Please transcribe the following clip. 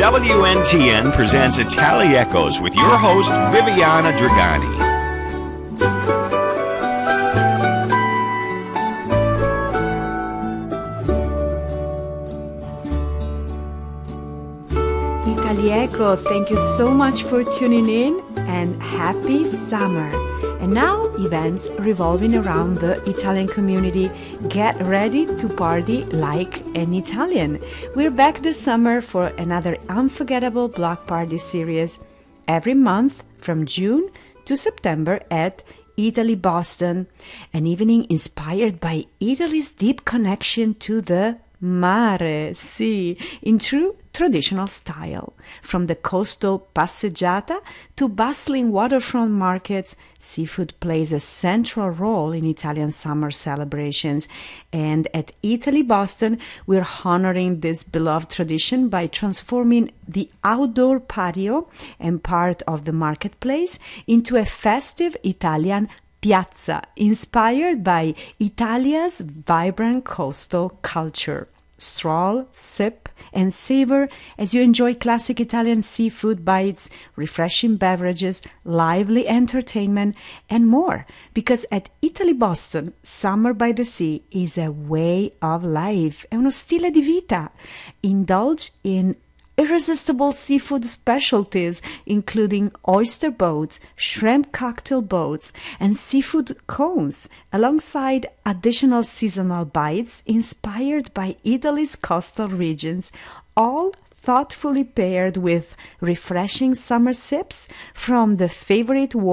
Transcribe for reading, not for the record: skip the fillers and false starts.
WNTN presents Italy Echoes with your host, Viviana Dragani. Italy Echo, thank you so much for tuning in and happy summer. And now, events revolving around the Italian community. Get ready to party like an Italian. We're back this summer for another unforgettable block party series every month from June to September at Italy Boston, an evening inspired by Italy's deep connection to the mare, sì, in true traditional style. From the coastal passeggiata to bustling waterfront markets, seafood plays a central role in Italian summer celebrations. And at Italy Boston, we're honoring this beloved tradition by transforming the outdoor patio and part of the marketplace into a festive Italian piazza inspired by Italia's vibrant coastal culture. Stroll, sip, and savor as you enjoy classic Italian seafood bites, refreshing beverages, lively entertainment, and more. Because at Italy Boston, summer by the sea is a way of life, è uno stile di vita. Indulge in irresistible seafood specialties, including oyster boats, shrimp cocktail boats, and seafood cones, alongside additional seasonal bites inspired by Italy's coastal regions, all thoughtfully paired with refreshing summer sips from the favorite